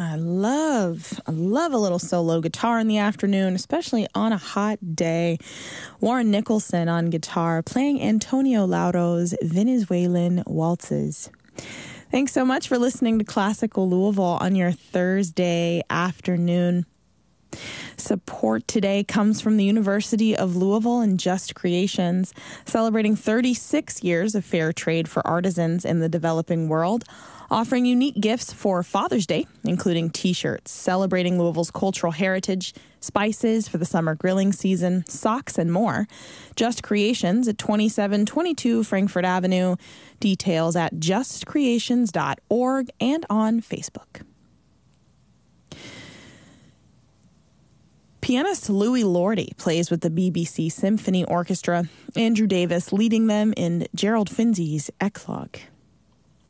I love a little solo guitar in the afternoon, especially on a hot day. Warren Nicholson on guitar, playing Antonio Lauro's Venezuelan waltzes. Thanks so much for listening to Classical Louisville on your Thursday afternoon. Support today comes from the University of Louisville and Just Creations, celebrating 36 years of fair trade for artisans in the developing world, offering unique gifts for Father's Day, including T-shirts celebrating Louisville's cultural heritage, spices for the summer grilling season, socks, and more. Just Creations at 2722 Frankfort Avenue. Details at justcreations.org and on Facebook. Pianist Louis Lordi plays with the BBC Symphony Orchestra, Andrew Davis leading them in Gerald Finzi's Eclogue.